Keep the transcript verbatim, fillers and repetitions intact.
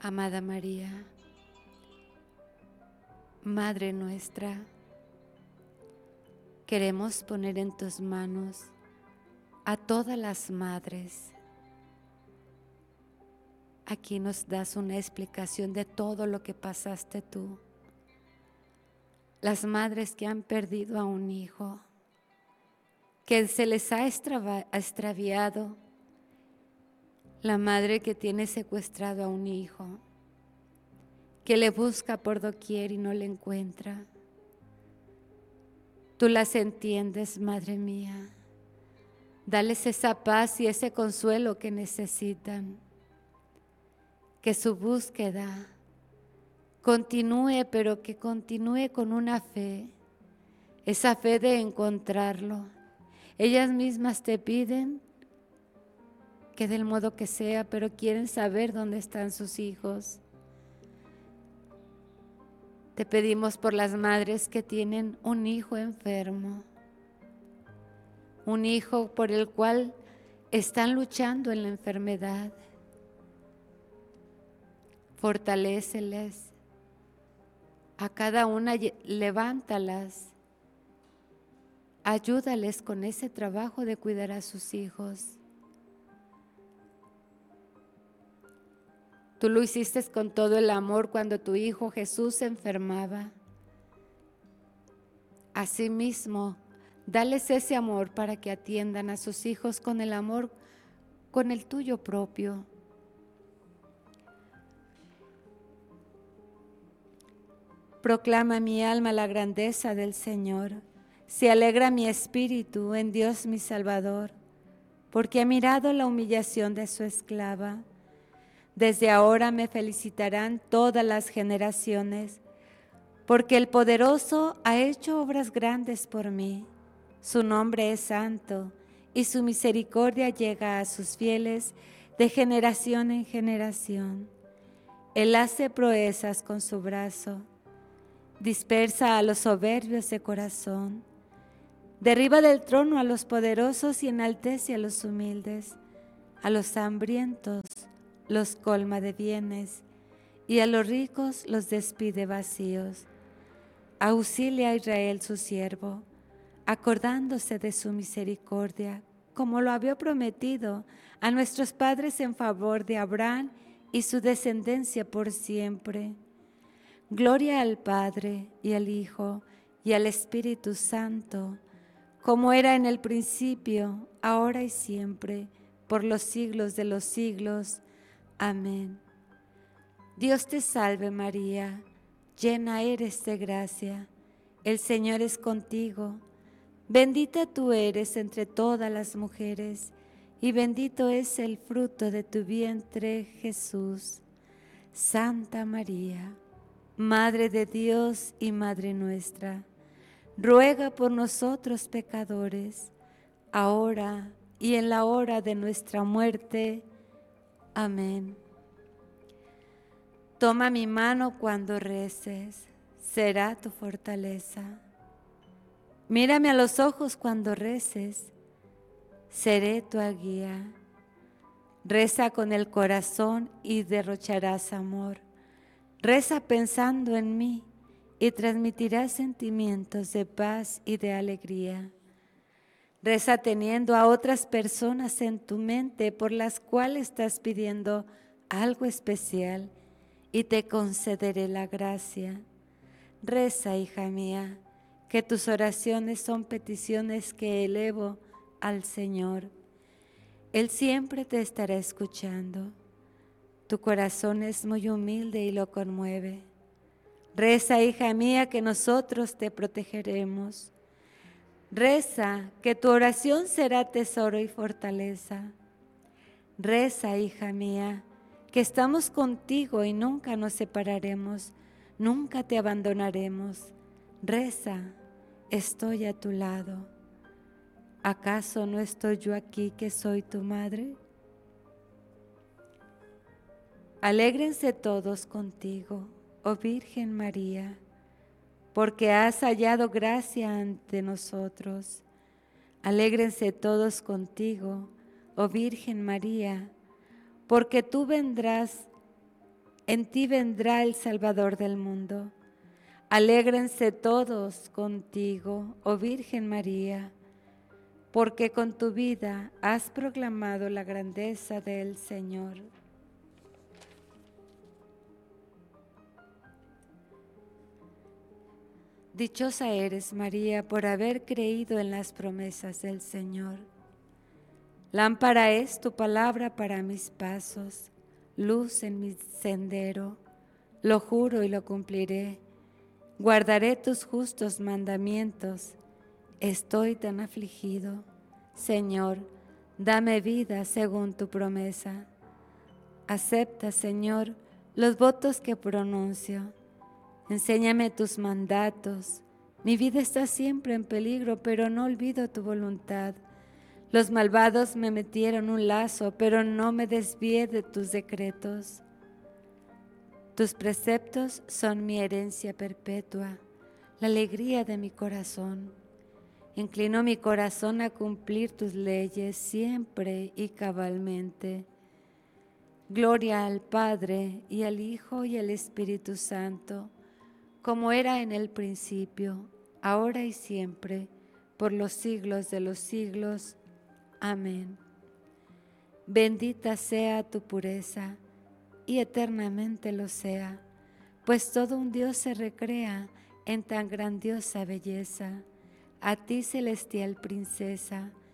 Amada María, Madre nuestra, queremos poner en tus manos a todas las madres. Aquí nos das una explicación de todo lo que pasaste tú. Las madres que han perdido a un hijo, que se les ha extraviado, la madre que tiene secuestrado a un hijo, que le busca por doquier y no le encuentra. Tú las entiendes, Madre mía. Dales esa paz y ese consuelo que necesitan. Que su búsqueda continúe, pero que continúe con una fe, esa fe de encontrarlo. Ellas mismas te piden que del modo que sea, pero quieren saber dónde están sus hijos. Te pedimos por las madres que tienen un hijo enfermo, un hijo por el cual están luchando en la enfermedad. Fortaléceles, a cada una levántalas, ayúdales con ese trabajo de cuidar a sus hijos. Tú lo hiciste con todo el amor cuando tu Hijo Jesús se enfermaba. Asimismo, dales ese amor para que atiendan a sus hijos con el amor, con el tuyo propio. Proclama mi alma la grandeza del Señor. Se alegra mi espíritu en Dios mi Salvador, porque ha mirado la humillación de su esclava. Desde ahora me felicitarán todas las generaciones, porque el Poderoso ha hecho obras grandes por mí. Su nombre es santo, y su misericordia llega a sus fieles de generación en generación. Él hace proezas con su brazo, dispersa a los soberbios de corazón, derriba del trono a los poderosos y enaltece a los humildes. A los hambrientos los colma de bienes, y a los ricos los despide vacíos. Auxilia a Israel su siervo, acordándose de su misericordia, como lo había prometido a nuestros padres en favor de Abraham y su descendencia por siempre. Gloria al Padre y al Hijo y al Espíritu Santo, como era en el principio, ahora y siempre, por los siglos de los siglos. Amén. Dios te salve María, llena eres de gracia, el Señor es contigo. Bendita tú eres entre todas las mujeres, y bendito es el fruto de tu vientre, Jesús. Santa María, Madre de Dios y Madre nuestra, ruega por nosotros pecadores, ahora y en la hora de nuestra muerte. Amén. Toma mi mano cuando reces, será tu fortaleza. Mírame a los ojos cuando reces, seré tu guía. Reza con el corazón y derrocharás amor. Reza pensando en mí y transmitirás sentimientos de paz y de alegría. Reza teniendo a otras personas en tu mente por las cuales estás pidiendo algo especial y te concederé la gracia. Reza, hija mía, que tus oraciones son peticiones que elevo al Señor. Él siempre te estará escuchando. Tu corazón es muy humilde y lo conmueve. Reza, hija mía, que nosotros te protegeremos. Reza, que tu oración será tesoro y fortaleza. Reza, hija mía, que estamos contigo y nunca nos separaremos, nunca te abandonaremos. Reza, estoy a tu lado. ¿Acaso no estoy yo aquí que soy tu madre? Alégrense todos contigo, oh Virgen María, porque has hallado gracia ante nosotros. Alégrense todos contigo, oh Virgen María, porque tú vendrás En ti vendrá el Salvador del mundo. Alégrense todos contigo, oh Virgen María, porque con tu vida has proclamado la grandeza del Señor. Dichosa eres, María, por haber creído en las promesas del Señor. Lámpara es tu palabra para mis pasos, luz en mi sendero. Lo juro y lo cumpliré. Guardaré tus justos mandamientos. Estoy tan afligido. Señor, dame vida según tu promesa. Acepta, Señor, los votos que pronuncio. Enséñame tus mandatos. Mi vida está siempre en peligro, pero no olvido tu voluntad. Los malvados me metieron un lazo, pero no me desvié de tus decretos. Tus preceptos son mi herencia perpetua, la alegría de mi corazón. Inclino mi corazón a cumplir tus leyes siempre y cabalmente. Gloria al Padre, y al Hijo, y al Espíritu Santo, como era en el principio, ahora y siempre, por los siglos de los siglos. Amén. Bendita sea tu pureza, y eternamente lo sea, pues todo un Dios se recrea en tan grandiosa belleza. A ti, celestial princesa,